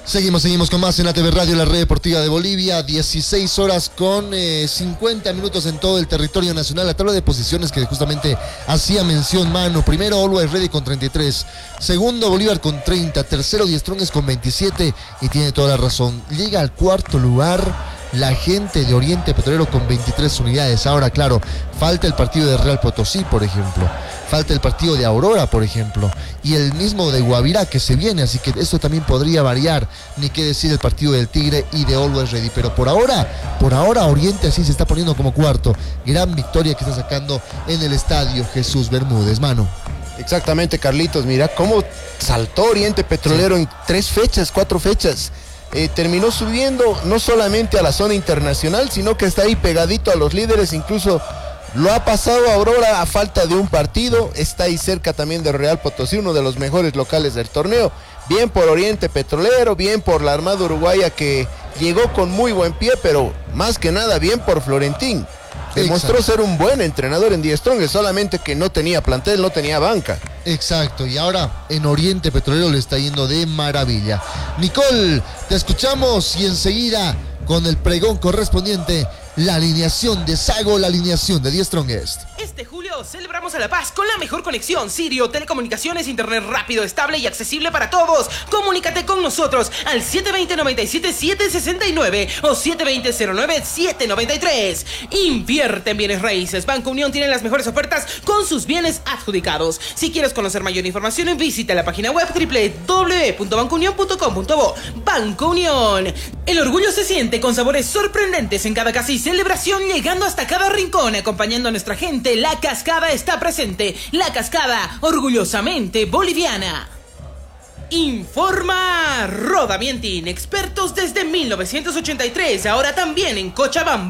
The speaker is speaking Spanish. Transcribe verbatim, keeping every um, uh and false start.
Seguimos, seguimos con más en A T V Radio, la red deportiva de Bolivia. dieciséis horas con eh, cincuenta minutos en todo el territorio nacional. La tabla de posiciones que justamente hacía mención Manu. Primero, Always Ready con treinta y tres. Segundo, Bolívar con treinta. Tercero, Die Strongest con veintisiete. Y tiene toda la razón. Llega al cuarto lugar la gente de Oriente Petrolero con veintitrés unidades. Ahora, claro, falta el partido de Real Potosí, por ejemplo. Falta el partido de Aurora, por ejemplo. Y el mismo de Guavirá que se viene. Así que esto también podría variar. Ni qué decir el partido del Tigre y de Always Ready. Pero por ahora, por ahora Oriente así se está poniendo como cuarto. Gran victoria que está sacando en el estadio Jesús Bermúdez, mano. Exactamente, Carlitos. Mira cómo saltó Oriente Petrolero sí. en tres fechas, cuatro fechas. Eh, terminó subiendo no solamente a la zona internacional, sino que está ahí pegadito a los líderes. Incluso lo ha pasado a Aurora a falta de un partido. Está ahí cerca también de Real Potosí, uno de los mejores locales del torneo. Bien por Oriente Petrolero, bien por la Armada Uruguaya que llegó con muy buen pie, pero más que nada bien por Florentín. Demostró Exacto. ser un buen entrenador en Die Strongest, solamente que no tenía plantel, no tenía banca. Exacto, y ahora en Oriente Petrolero le está yendo de maravilla. Nicole, te escuchamos y enseguida con el pregón correspondiente, la alineación de Sago, la alineación de Die Strongest. Este julio celebramos a La Paz con la mejor conexión. Sirio Telecomunicaciones, internet rápido, estable y accesible para todos. Comunícate con nosotros al siete dos cero, nueve siete siete seis nueve o siete dos cero, cero nueve siete nueve tres. Invierte en bienes raíces. Banco Unión tiene las mejores ofertas con sus bienes adjudicados. Si quieres conocer mayor información, visita la página web doble u doble u doble u punto banco unión punto com punto bo. Banco Unión. El orgullo se siente con sabores sorprendentes en cada casa y celebración, llegando hasta cada rincón, acompañando a nuestra gente. La Cascada está presente. La Cascada, orgullosamente boliviana. Informa Roda Mientin, expertos desde mil novecientos ochenta y tres, ahora también en Cochabamba.